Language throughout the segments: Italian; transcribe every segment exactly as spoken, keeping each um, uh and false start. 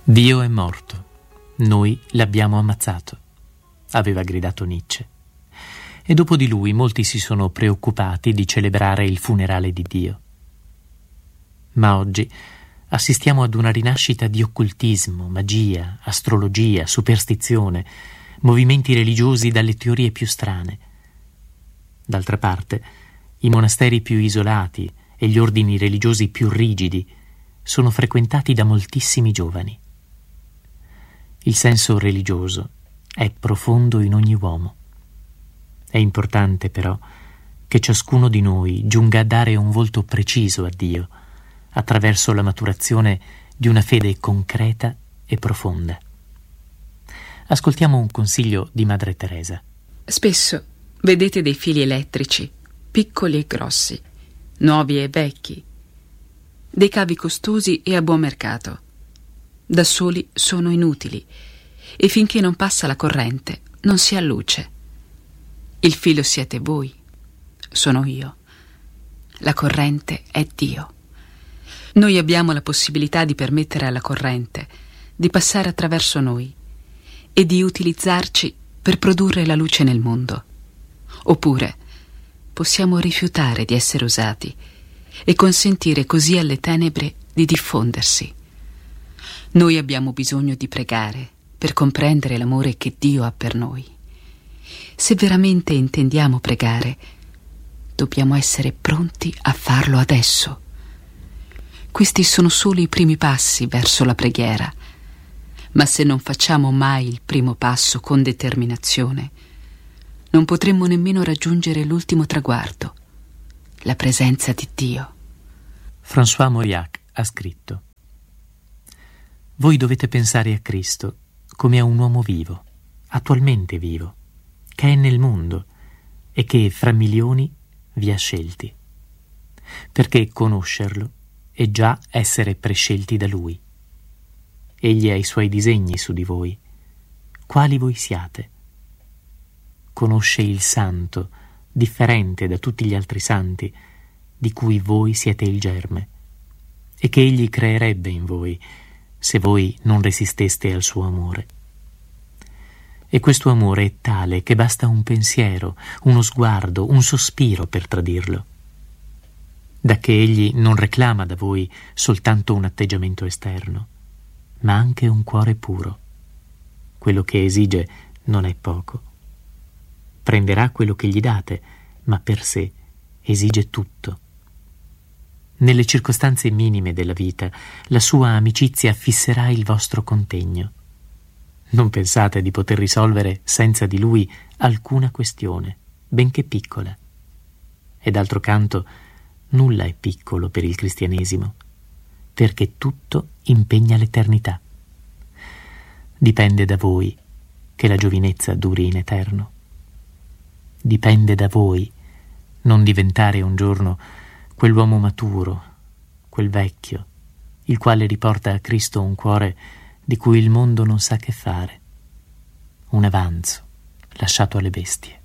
Dio è morto, noi l'abbiamo ammazzato, aveva gridato Nietzsche. E dopo di lui molti si sono preoccupati di celebrare il funerale di Dio. Ma oggi assistiamo ad una rinascita di occultismo, magia, astrologia, superstizione, movimenti religiosi dalle teorie più strane. D'altra parte, i monasteri più isolati e gli ordini religiosi più rigidi sono frequentati da moltissimi giovani. Il senso religioso è profondo in ogni uomo. È importante però che ciascuno di noi giunga a dare un volto preciso a Dio attraverso la maturazione di una fede concreta e profonda. Ascoltiamo un consiglio di Madre Teresa. Spesso vedete dei fili elettrici, piccoli e grossi, nuovi e vecchi, dei cavi costosi e a buon mercato. Da soli sono inutili e finché non passa la corrente non si ha luce. Il filo siete voi, sono io. La corrente è Dio. Noi abbiamo la possibilità di permettere alla corrente di passare attraverso noi e di utilizzarci per produrre la luce nel mondo. Oppure possiamo rifiutare di essere usati e consentire così alle tenebre di diffondersi. Noi abbiamo bisogno di pregare per comprendere l'amore che Dio ha per noi. Se veramente intendiamo pregare, dobbiamo essere pronti a farlo adesso. Questi sono solo i primi passi verso la preghiera, ma se non facciamo mai il primo passo con determinazione, non potremmo nemmeno raggiungere l'ultimo traguardo, la presenza di Dio. François Mauriac ha scritto: voi dovete pensare a Cristo come a un uomo vivo, attualmente vivo, che è nel mondo e che fra milioni vi ha scelti, perché conoscerlo è già essere prescelti da Lui. Egli ha i suoi disegni su di voi, quali voi siate. Conosce il santo, differente da tutti gli altri santi, di cui voi siete il germe, e che Egli creerebbe in voi se voi non resisteste al suo amore. E questo amore è tale che basta un pensiero, uno sguardo, un sospiro per tradirlo, dacché Egli non reclama da voi soltanto un atteggiamento esterno, ma anche un cuore puro. Quello che esige non è poco. Prenderà quello che gli date, ma per sé esige tutto. Nelle circostanze minime della vita, la sua amicizia fisserà il vostro contegno. Non pensate di poter risolvere senza di lui alcuna questione, benché piccola. E d'altro canto, nulla è piccolo per il cristianesimo, perché tutto impegna l'eternità. Dipende da voi che la giovinezza duri in eterno. Dipende da voi non diventare un giorno quell'uomo maturo, quel vecchio, il quale riporta a Cristo un cuore di cui il mondo non sa che fare, un avanzo lasciato alle bestie.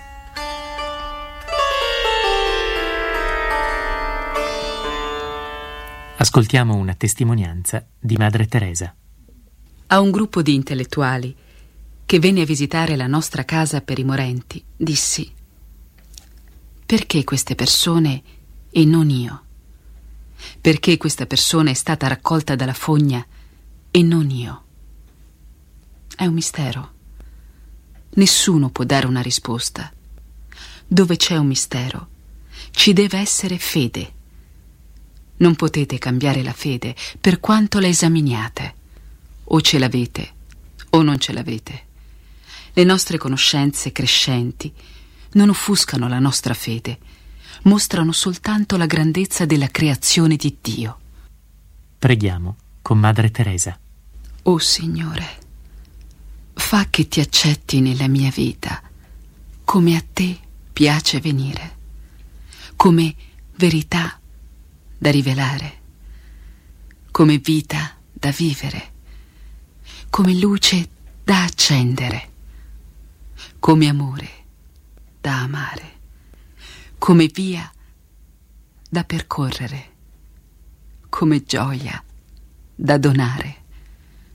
Ascoltiamo una testimonianza di Madre Teresa. A un gruppo di intellettuali che venne a visitare la nostra casa per i morenti, dissi: perché queste persone e non io? Perché questa persona è stata raccolta dalla fogna e non io? È un mistero. Nessuno può dare una risposta. Dove c'è un mistero, ci deve essere fede. Non potete cambiare la fede per quanto la esaminiate. O ce l'avete o non ce l'avete. Le nostre conoscenze crescenti non offuscano la nostra fede, mostrano soltanto la grandezza della creazione di Dio. Preghiamo con Madre Teresa. O Signore, fa che ti accetti nella mia vita come a te piace venire, come verità da rivelare, come vita da vivere, come luce da accendere, come amore da amare, come via da percorrere, come gioia da donare,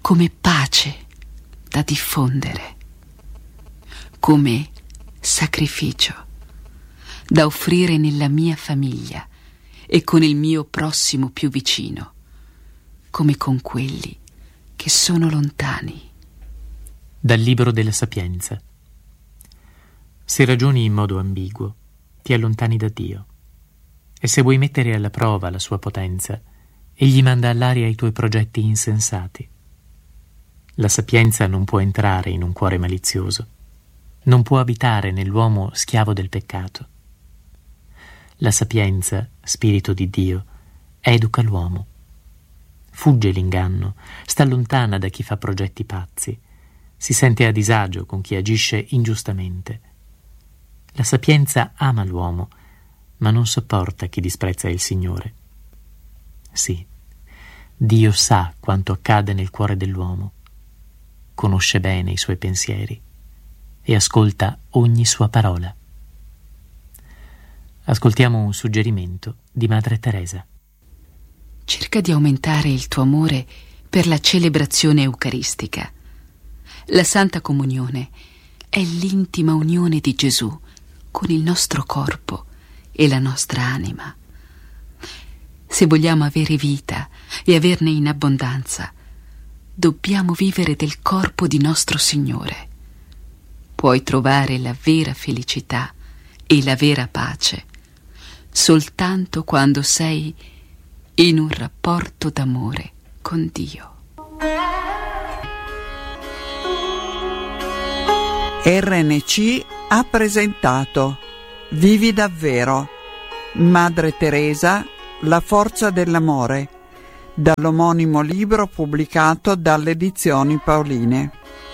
come pace da diffondere, come sacrificio da offrire nella mia famiglia e con il mio prossimo più vicino, come con quelli che sono lontani. Dal libro della Sapienza. Se ragioni in modo ambiguo, ti allontani da Dio, e se vuoi mettere alla prova la sua potenza, egli manda all'aria i tuoi progetti insensati. La sapienza non può entrare in un cuore malizioso, non può abitare nell'uomo schiavo del peccato. La sapienza, spirito di Dio, educa l'uomo. Fugge l'inganno, sta lontana da chi fa progetti pazzi, si sente a disagio con chi agisce ingiustamente. La sapienza ama l'uomo, ma non sopporta chi disprezza il Signore. Sì, Dio sa quanto accade nel cuore dell'uomo, conosce bene i suoi pensieri e ascolta ogni sua parola. Ascoltiamo un suggerimento di Madre Teresa. Cerca di aumentare il tuo amore per la celebrazione eucaristica. La Santa Comunione è l'intima unione di Gesù con il nostro corpo e la nostra anima. Se vogliamo avere vita e averne in abbondanza, dobbiamo vivere del corpo di nostro Signore. Puoi trovare la vera felicità e la vera pace soltanto quando sei in un rapporto d'amore con Dio. R N C ha presentato Vivi davvero, Madre Teresa, la forza dell'amore, dall'omonimo libro pubblicato dalle Edizioni Paoline.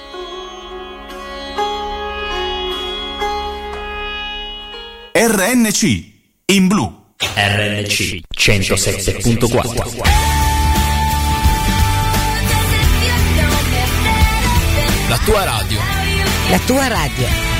R N C in blu. R N C centosette virgola quattro. La tua radio. La tua radio.